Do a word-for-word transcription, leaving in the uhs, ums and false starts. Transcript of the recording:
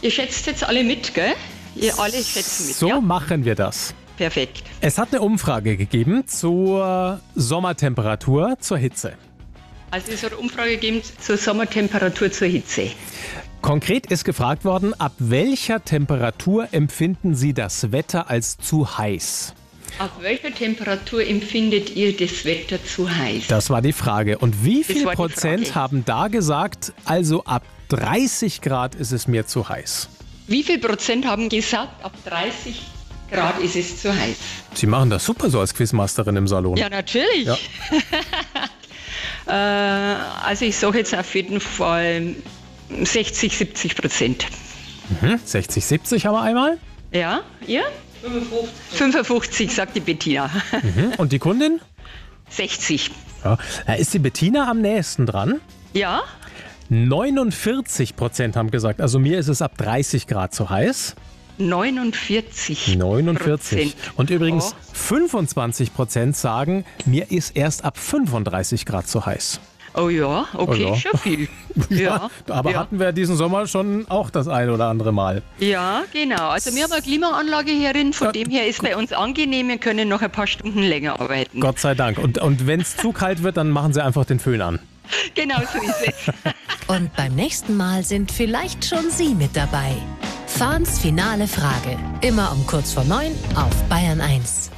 Ihr schätzt jetzt alle mit, gell? Ihr alle schätzen mit, So ja? machen wir das. Perfekt. Es hat eine Umfrage gegeben zur Sommertemperatur, zur Hitze. Also es hat eine Umfrage gegeben zur Sommertemperatur, zur Hitze. Konkret ist gefragt worden, ab welcher Temperatur empfinden Sie das Wetter als zu heiß? Ab welcher Temperatur empfindet ihr das Wetter zu heiß? Das war die Frage. Und wie viel war die Prozent Frage. haben da gesagt, also ab dreißig Grad ist es mir zu heiß? Wie viel Prozent haben gesagt, ab dreißig Grad ist es zu heiß? Sie machen das super so als Quizmasterin im Salon. Ja, natürlich. Ja. äh, also ich sage jetzt auf jeden Fall sechzig, siebzig Prozent. Mhm. sechzig, siebzig haben wir einmal. Ja, ihr? fünfundfünfzig. fünfundfünfzig, sagt die Bettina. Mhm. Und die Kundin? sechzig. Ja. Da ist die Bettina am nächsten dran. Ja? neunundvierzig Prozent haben gesagt, also mir ist es ab dreißig Grad zu heiß. neunundvierzig. neunundvierzig. Und übrigens Oh. fünfundzwanzig Prozent sagen, mir ist erst ab fünfunddreißig Grad zu heiß. Oh ja, okay, Oh ja. schon viel. Ja, aber ja. hatten wir diesen Sommer schon auch das ein oder andere Mal. Ja, genau. Also wir haben eine Klimaanlage hierin, von Ja. dem her ist bei uns angenehm, wir können noch ein paar Stunden länger arbeiten. Gott sei Dank. Und, und wenn es zu kalt wird, dann machen Sie einfach den Föhn an. Genau so ist es. Und beim nächsten Mal sind vielleicht schon Sie mit dabei. Fahns finale Frage. Immer um kurz vor neun auf Bayern eins.